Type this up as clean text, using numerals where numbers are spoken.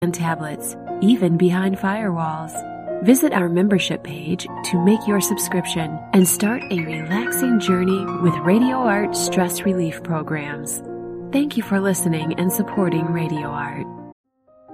and tablets, even behind firewalls. Visit our membership page to make your subscription and start a relaxing journey with Radio Art stress relief programs. Thank you for listening and supporting Radio Art.